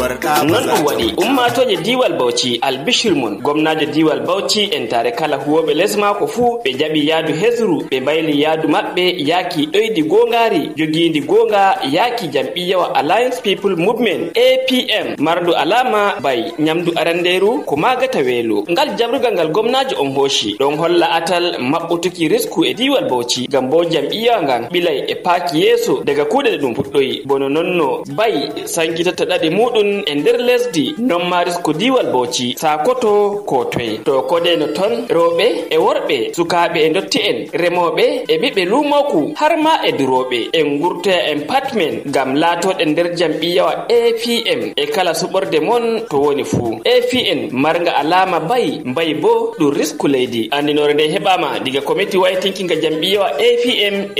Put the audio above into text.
non ɗum waɗi ummatoje diwal Bauchi albishir mun gomnajo diwal Bauchi en tare kala huwoɓe les mako fuu ɓe jaɓi yaadu hesru ɓe bayli yaadu maɓɓe yaki ɗoydi gongari jogindi gonga yaki jam'iyyawa Alliance People Movement APM mardu alama bay nyamdu aranderu ko magata weelo ngal jabrugal ngal gomnajo on hoshi don holla atal mabbutuki risku e diwal Bauchi ngam bo jam'iyya ngan bilay e paaki yeso daga kuuɗe ɗum fuɗɗoyi bono nonno bay sankitata ɗaɗi muɗum e nder lesdi non ma risku diwal Bauchi sakoto ko toye to kodeno ton rewɓe e worɓe sukaɓe e dotti en remoɓe e ɓiɓɓe lumoku har ma e duroɓe en gurtoya en patmen ngam laatoɗe nder jam'iyyawa APM e kala suɓorde mon to woni fuu APN marga alama bay bo ɗum risku leydi andinore nde heɓama diga committee waytinkinga jam'iyyawa APM